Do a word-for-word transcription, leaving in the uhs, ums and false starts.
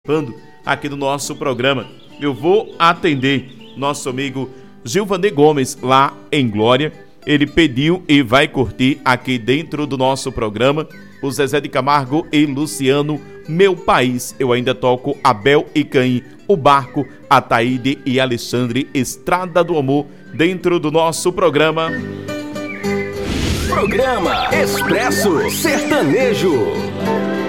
aqui do nosso programa. Eu vou atender nosso amigo Gilvander Gomes lá em Glória. Ele pediu e vai curtir aqui dentro do nosso programa o Zezé de Camargo e Luciano, Meu País. Eu ainda toco Abel e Caim, O Barco, Ataíde e Alexandre, Estrada do Amor, dentro do nosso programa. Programa Expresso Sertanejo.